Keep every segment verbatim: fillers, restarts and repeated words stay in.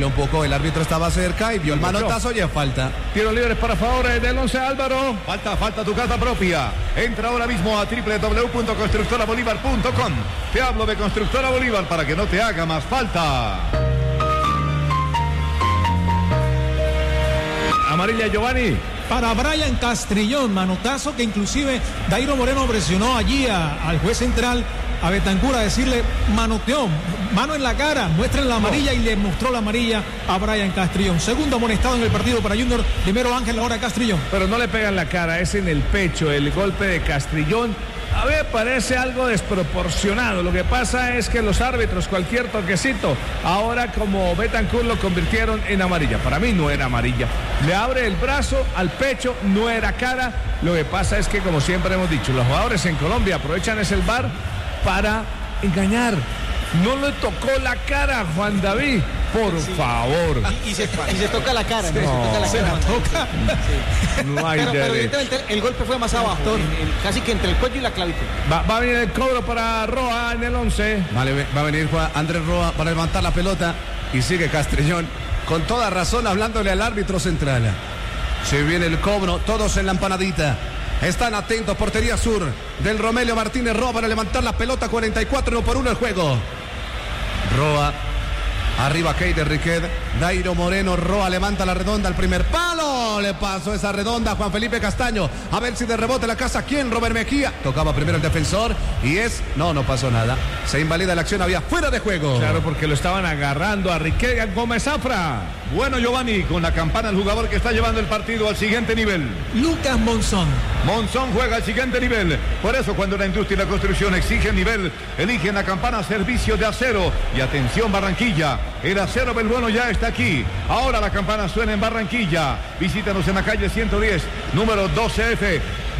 un poco, el árbitro estaba cerca y vio el manotazo y es falta. Tiro libre para favor del once, Álvaro. Falta, falta tu carta propia. Entra ahora mismo a doble u doble u doble u punto constructora bolívar punto com. Te hablo de Constructora Bolívar para que no te haga más falta. Amarilla, Giovanni. Para Brian Castrillón, manotazo que inclusive Dairo Moreno presionó allí a, al juez central, a Betancur, a decirle manoteó, mano en la cara, muestren la amarilla, y le mostró la amarilla a Brian Castrillón. Segundo amonestado en el partido para Junior, primero Ángel, ahora Castrillón. Pero no le pegan la cara, es en el pecho el golpe de Castrillón. A ver, parece algo desproporcionado. Lo que pasa es que los árbitros, cualquier toquecito, ahora como Betancur lo convirtieron en amarilla. Para mí no era amarilla. Le abre el brazo al pecho, no era cara. Lo que pasa es que, como siempre hemos dicho, los jugadores en Colombia aprovechan ese V A R para engañar. No le tocó la cara a Juan David, por sí. favor. Y, y, se, y se toca la cara, sí. ¿no? No, se toca la se cara. la toca. Sí. No hay pero, pero derecho. evidentemente el golpe fue más abajo, en, en, casi que entre el cuello y la clavícula. Va, va a venir el cobro para Roa en el once. Vale, va a venir Juan Andrés Roa para levantar la pelota y sigue Castrillón con toda razón hablándole al árbitro central. Se viene el cobro, todos en la empanadita. Están atentos, portería sur del Romelio Martínez Roa para levantar la pelota. Cuarenta y cuatro, uno por uno el juego. Roa, arriba Keider Riquet, Dairo Moreno, Roa levanta la redonda al primer palo, le pasó esa redonda a Juan Felipe Castaño, a ver si de rebote la casa, ¿quién? Robert Mejía, tocaba primero el defensor y es, no, no pasó nada, se invalida la acción, había fuera de juego. Claro, porque lo estaban agarrando a Riquet, a Gómez Zafra. Bueno, Giovanni, con la campana el jugador que está llevando el partido al siguiente nivel. Lucas Monzón. Monzón juega al siguiente nivel. Por eso cuando la industria y la construcción exigen nivel, eligen la campana servicio de acero. Y atención Barranquilla, el acero Belbueno ya está aquí. Ahora la campana suena en Barranquilla. Visítanos en la calle ciento diez, número doce F.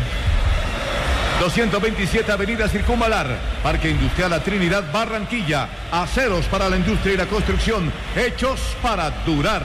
doscientos veintisiete Avenida Circunvalar, Parque Industrial La Trinidad, Barranquilla. Aceros para la industria y la construcción, hechos para durar.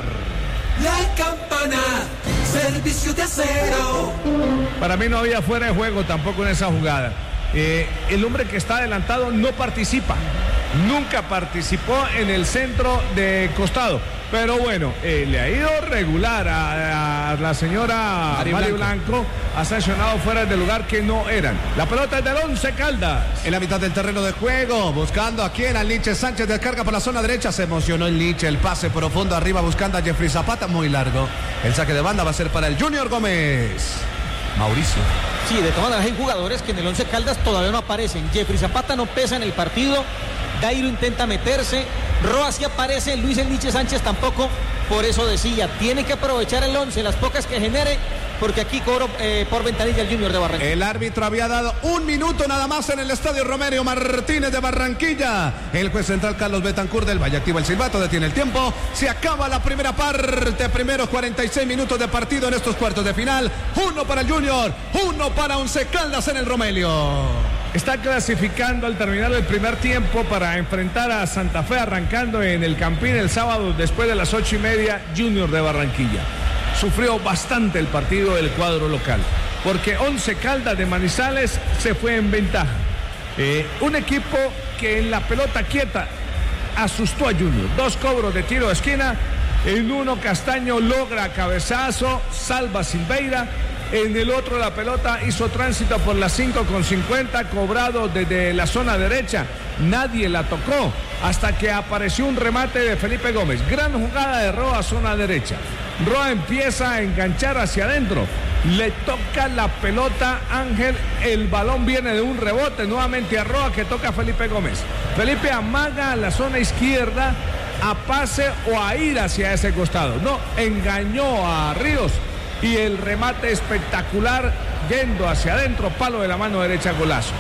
La campana, servicio de acero. Para mí no había fuera de juego tampoco en esa jugada. Eh, el hombre que está adelantado no participa. Nunca participó en el centro de costado. Pero bueno, eh, le ha ido regular a, a la señora Mari Blanco. Blanco. Ha sancionado fuera del lugar que no eran. La pelota es del Once Caldas. En la mitad del terreno de juego, buscando a quién, al Nietzsche Sánchez, descarga por la zona derecha. Se emocionó el Nietzsche, el pase profundo arriba buscando a Jeffrey Zapata, muy largo. El saque de banda va a ser para el Junior Gómez. Mauricio. Sí, de todas maneras hay jugadores que en el Once Caldas todavía no aparecen. Jeffrey Zapata no pesa en el partido. Dairo intenta meterse, Roa sí aparece, Luis el Nietzsche Sánchez tampoco. Por eso decía, tiene que aprovechar el once, las pocas que genere, porque aquí cobro eh, por ventanilla el Junior de Barranquilla. El árbitro había dado un minuto nada más en el estadio Romelio Martínez de Barranquilla. El juez central Carlos Betancur del Valle activa el silbato, detiene el tiempo. Se acaba la primera parte, primeros cuarenta y seis minutos de partido en estos cuartos de final. Uno para el Junior, uno para Once Caldas en el Romelio. Está clasificando al terminar el primer tiempo para enfrentar a Santa Fe, arrancando en el Campín el sábado después de las ocho y media, Junior de Barranquilla. Sufrió bastante el partido del cuadro local, porque Once Caldas de Manizales se fue en ventaja. Eh, un equipo que en la pelota quieta asustó a Junior. Dos cobros de tiro de esquina, en uno Castaño logra cabezazo, salva Silveira. En el otro la pelota hizo tránsito por las cinco con cincuenta, cobrado desde la zona derecha. Nadie la tocó hasta que apareció un remate de Felipe Gómez. Gran jugada de Roa, zona derecha. Roa empieza a enganchar hacia adentro. Le toca la pelota Ángel. El balón viene de un rebote nuevamente a Roa, que toca a Felipe Gómez. Felipe amaga a la zona izquierda a pase o a ir hacia ese costado. No, engañó a Ríos. Y el remate espectacular yendo hacia adentro, palo de la mano derecha, golazo.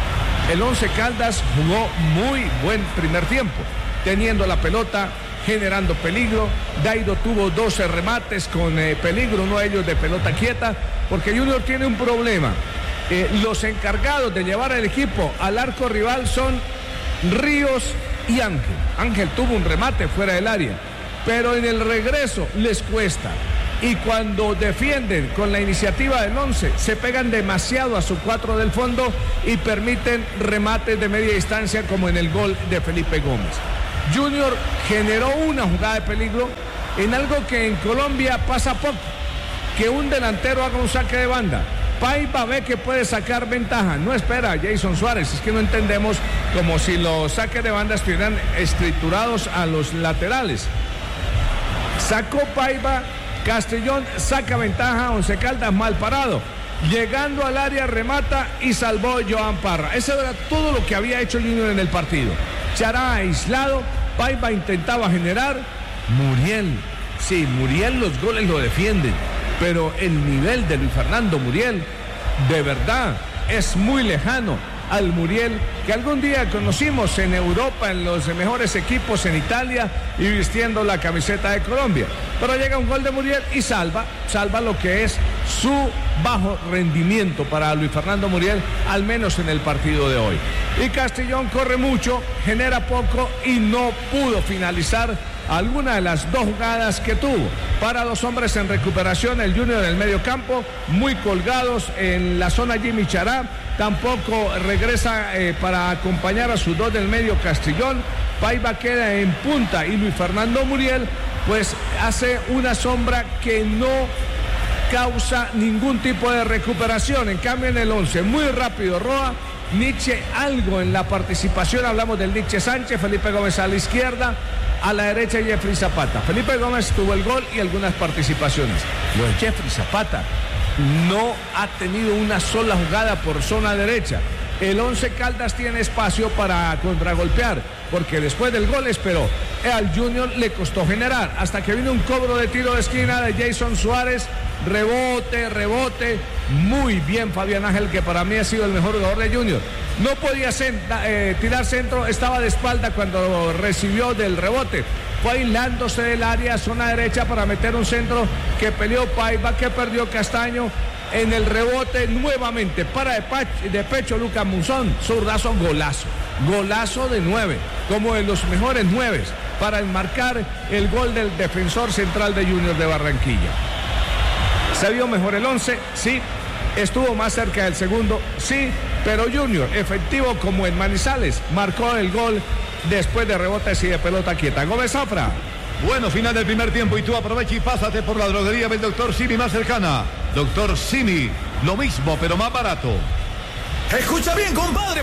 El Once Caldas jugó muy buen primer tiempo, teniendo la pelota, generando peligro. Dairo tuvo doce remates con eh, peligro, uno de ellos de pelota quieta, porque Junior tiene un problema. Eh, los encargados de llevar al equipo al arco rival son Ríos y Ángel. Ángel tuvo un remate fuera del área, pero en el regreso les cuesta. Y cuando defienden con la iniciativa del once, se pegan demasiado a su cuatro del fondo y permiten remates de media distancia, como en el gol de Felipe Gómez. Junior generó una jugada de peligro en algo que en Colombia pasa poco, que un delantero haga un saque de banda. Paiva ve que puede sacar ventaja, no espera a Jason Suárez, es que no entendemos como si los saques de banda estuvieran escriturados a los laterales. Sacó Paiva, Castrillón saca ventaja, Once Caldas mal parado. Llegando al área remata y salvó Joan Parra. Eso era todo lo que había hecho Junior en el partido. Chará aislado, Paiva intentaba generar. Muriel, sí, Muriel los goles lo defienden, pero el nivel de Luis Fernando Muriel, de verdad, es muy lejano al Muriel que algún día conocimos en Europa, en los mejores equipos en Italia y vistiendo la camiseta de Colombia. Pero llega un gol de Muriel y salva, salva lo que es su bajo rendimiento para Luis Fernando Muriel, al menos en el partido de hoy. Y Castrillón corre mucho, genera poco y no pudo finalizar alguna de las dos jugadas que tuvo. Para dos hombres en recuperación, el Junior en el medio campo, muy colgados en la zona Jimmy Chará, tampoco regresa eh, para acompañar a sus dos del medio Castrillón. Paiva queda en punta y Luis Fernando Muriel pues hace una sombra que no causa ningún tipo de recuperación. En cambio en el once, muy rápido Roa, Nietzsche algo en la participación, hablamos del Nietzsche Sánchez, Felipe Gómez a la izquierda, a la derecha Jeffrey Zapata. Felipe Gómez tuvo el gol y algunas participaciones. Lo de Jeffrey Zapata no ha tenido una sola jugada por zona derecha. El Once Caldas tiene espacio para contragolpear, porque después del gol esperó. Al Junior le costó generar, hasta que vino un cobro de tiro de esquina de Jason Suárez. Rebote, rebote, muy bien Fabián Ángel, que para mí ha sido el mejor jugador de Junior. No podía senta, eh, tirar centro, estaba de espalda cuando recibió del rebote. Fue aislándose del área, zona derecha, para meter un centro que peleó Paiva, que perdió Castaño. En el rebote nuevamente para de, pach- de pecho Lucas Monzón, zurdazo, golazo, golazo de nueve, como de los mejores nueves, para enmarcar el gol del defensor central de Junior de Barranquilla. ¿Se vio mejor el once? Sí. ¿Estuvo más cerca del segundo? Sí. Pero Junior, efectivo como en Manizales, marcó el gol después de rebotes y de pelota quieta. Gómez Zafra. Bueno, final del primer tiempo y tú aprovecha y pásate por la droguería del doctor Simi más cercana. doctor Simi, lo mismo pero más barato. Escucha bien, compadre.